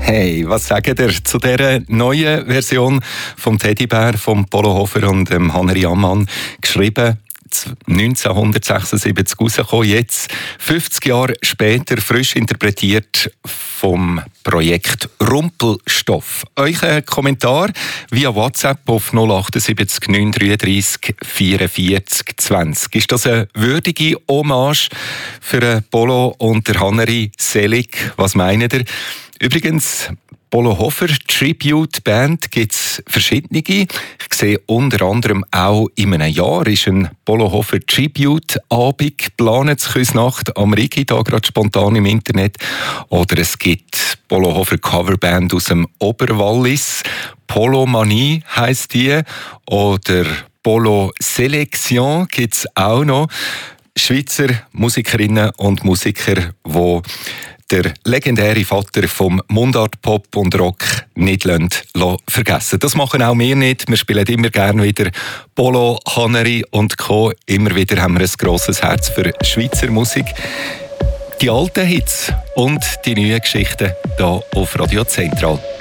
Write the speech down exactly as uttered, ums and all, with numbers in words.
Hey, was sagt ihr zu dieser neuen Version vom Teddybär von Polo Hofer und dem Haneri Ammann? Geschrieben neunzehnhundertsechsundsiebzig rausgekommen, jetzt fünfzig Jahre später frisch interpretiert vom Projekt Rumpelstoff. Euer Kommentar via WhatsApp auf null acht sieben neun drei drei vier vier zwanzig. Ist das eine würdige Hommage für Polo und der Haneri Selig? Was meint ihr? Übrigens, Polo Hofer Tribute Band gibt es verschiedene. Ich sehe unter anderem auch in einem Jahr ist ein Polo Hofer Tribute Abend geplant, zu Küsnacht am Rigi, da gerade spontan im Internet. Oder es gibt Polo Hofer Coverband aus dem Oberwallis. Polo Manie heisst die. Oder Polo Selection gibt es auch noch. Schweizer Musikerinnen und Musiker, die der legendäre Vater vom Mundart-Pop und Rock nicht vergessen. Das machen auch wir nicht. Wir spielen immer gerne wieder Polo, Haneri und Co. Immer wieder haben wir ein grosses Herz für Schweizer Musik. Die alten Hits und die neuen Geschichten hier auf Radio Zentral.